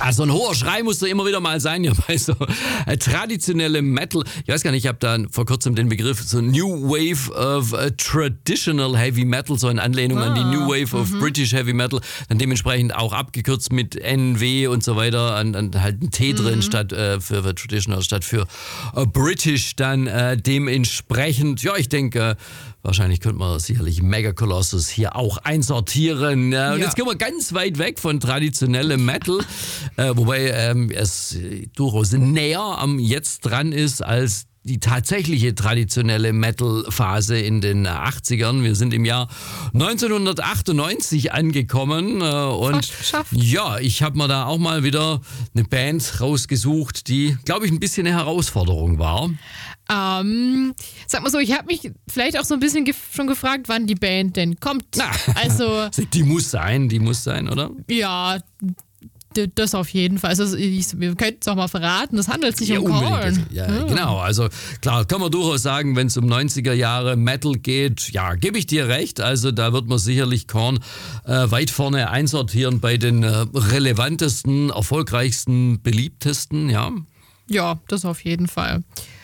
Also ein hoher Schrei muss doch immer wieder mal sein, ja, bei so traditionellem Metal. Ich weiß gar nicht, ich habe da vor kurzem den Begriff so New Wave of Traditional Heavy Metal, so in Anlehnung an die New Wave of British Heavy Metal, dann dementsprechend auch abgekürzt mit NW und so weiter, und halt ein T drin statt für Traditional, statt für British dann dementsprechend. Ja, ich denke, wahrscheinlich könnte man sicherlich Mega Colossus hier auch einsortieren. Und jetzt gehen wir ganz weit weg von traditionellem Metal, wobei es durchaus näher am Jetzt dran ist als die tatsächliche traditionelle Metal-Phase in den 80ern. Wir sind im Jahr 1998 angekommen und ja, ich habe mir da auch mal wieder eine Band rausgesucht, die, glaube ich, ein bisschen eine Herausforderung war. Sag mal so, ich habe mich vielleicht auch so ein bisschen schon gefragt, wann die Band denn kommt. Also die muss sein, oder? Ja, das auf jeden Fall. Also wir könnten es auch mal verraten, es handelt sich um Korn. Ja, genau. Also klar, kann man durchaus sagen, wenn es um 90er Jahre Metal geht, ja, gebe ich dir recht. Also da wird man sicherlich Korn weit vorne einsortieren bei den relevantesten, erfolgreichsten, beliebtesten, ja. Ja, das auf jeden Fall.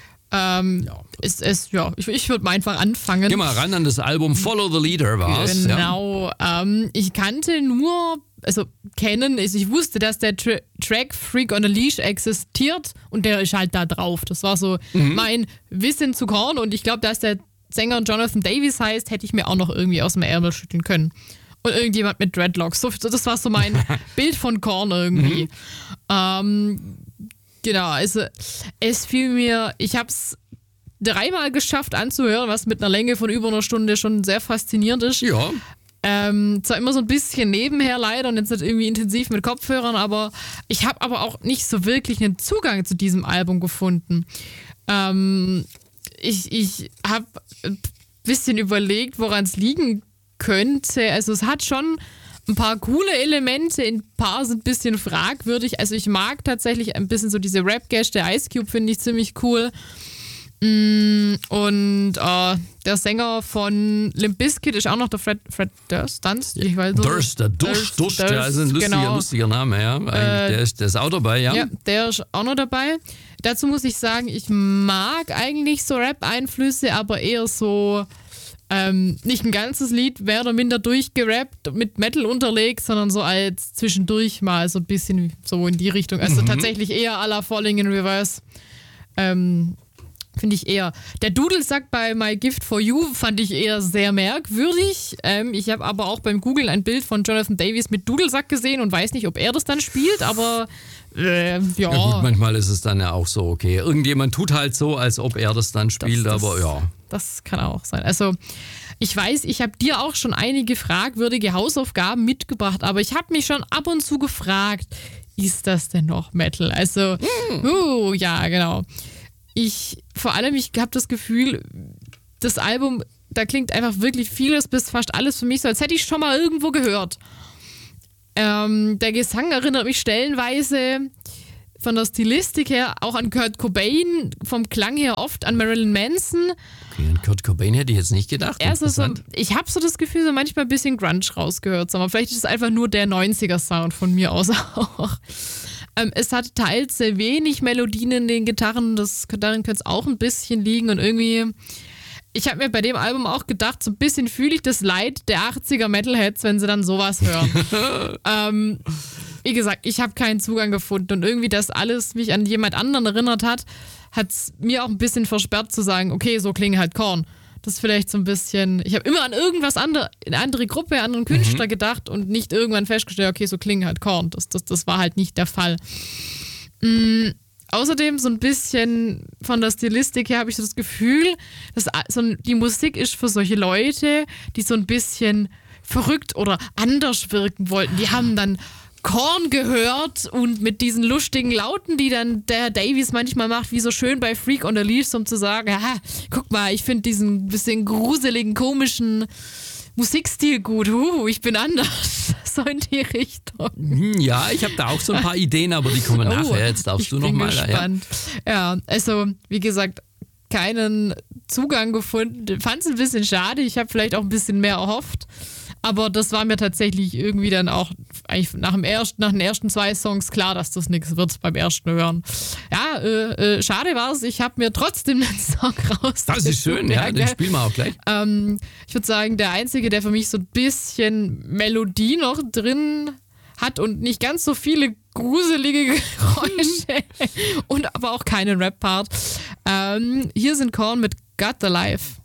Ich würde mal einfach anfangen. Geh mal ran an das Album Follow the Leader war's. Genau. Ja. Ich kannte nur, ich wusste, dass der Track Freak on a Leash existiert und der ist halt da drauf. Das war so mein Wissen zu Korn und ich glaube, dass der Sänger Jonathan Davis heißt, hätte ich mir auch noch irgendwie aus dem Ärmel schütteln können. Und irgendjemand mit Dreadlocks. Das war so mein Bild von Korn irgendwie. Genau, also es fiel mir, ich habe es 3-mal geschafft anzuhören, was mit einer Länge von über einer Stunde schon sehr faszinierend ist. Ja. Zwar immer so ein bisschen nebenher leider und jetzt nicht irgendwie intensiv mit Kopfhörern, aber ich habe aber auch nicht so wirklich einen Zugang zu diesem Album gefunden. Ich habe ein bisschen überlegt, woran es liegen könnte. Also es hat schon ein paar coole Elemente, ein paar sind ein bisschen fragwürdig. Also ich mag tatsächlich ein bisschen so diese Rap-Gash, der Ice Cube finde ich ziemlich cool. Und der Sänger von Limp Bizkit ist auch noch der Fred Durst. Ich weiß Durst, der ist ein lustiger Name, ja. Der ist auch dabei, ja. Ja, der ist auch noch dabei. Dazu muss ich sagen, ich mag eigentlich so Rap-Einflüsse, aber eher so nicht ein ganzes Lied mehr oder minder durchgerappt mit Metal unterlegt, sondern so als zwischendurch mal so ein bisschen so in die Richtung. Also tatsächlich eher à la Falling in Reverse. Finde ich eher. Der Dudelsack bei My Gift for You fand ich eher sehr merkwürdig. Ich habe aber auch beim Googlen ein Bild von Jonathan Davis mit Dudelsack gesehen und weiß nicht, ob er das dann spielt, aber ja. Ja gut, manchmal ist es dann ja auch so, okay. Irgendjemand tut halt so, als ob er das dann spielt, aber ja. Das kann auch sein. Also ich weiß, ich habe dir auch schon einige fragwürdige Hausaufgaben mitgebracht, aber ich habe mich schon ab und zu gefragt, ist das denn noch Metal? Also, ja, genau. Ich habe das Gefühl, das Album, da klingt einfach wirklich vieles bis fast alles für mich so, als hätte ich schon mal irgendwo gehört. Der Gesang erinnert mich stellenweise von der Stilistik her auch an Kurt Cobain, vom Klang her oft an Marilyn Manson. Okay, an Kurt Cobain hätte ich jetzt nicht gedacht. Ich habe so das Gefühl, so manchmal ein bisschen Grunge rausgehört, aber vielleicht ist es einfach nur der 90er-Sound von mir aus auch. Es hat teils sehr wenig Melodien in den Gitarren, darin könnte es auch ein bisschen liegen und irgendwie, ich habe mir bei dem Album auch gedacht, so ein bisschen fühle ich das Leid der 80er Metalheads, wenn sie dann sowas hören. Wie gesagt, ich habe keinen Zugang gefunden und irgendwie das alles mich an jemand anderen erinnert hat es mir auch ein bisschen versperrt zu sagen, okay, so klingen halt Korn. Das ist vielleicht so ein bisschen, ich habe immer an irgendwas eine andere Gruppe, anderen Künstler gedacht und nicht irgendwann festgestellt, okay, so klingen halt Korn. Das war halt nicht der Fall. Außerdem so ein bisschen von der Stilistik her habe ich so das Gefühl, dass die Musik ist für solche Leute, die so ein bisschen verrückt oder anders wirken wollten. Die haben dann Korn gehört und mit diesen lustigen Lauten, die dann der Davies manchmal macht, wie so schön bei Freak on a Leash, um zu sagen, aha, guck mal, ich finde diesen bisschen gruseligen, komischen Musikstil gut. Ich bin anders. So in die Richtung. Ja, ich habe da auch so ein paar Ideen, aber die kommen nachher. Jetzt darfst du nochmal. Ich bin gespannt. Ja, also wie gesagt, keinen Zugang gefunden. Fand es ein bisschen schade. Ich habe vielleicht auch ein bisschen mehr erhofft. Aber das war mir tatsächlich irgendwie dann auch eigentlich nach den ersten 2 Songs klar, dass das nichts wird beim ersten Hören. Ja, schade war es. Ich habe mir trotzdem den Song raus. Das ist schön, ja, den spielen wir auch gleich. Ich würde sagen, der einzige, der für mich so ein bisschen Melodie noch drin hat und nicht ganz so viele gruselige Geräusche und aber auch keinen Rap-Part. Hier sind Korn mit Got the Life.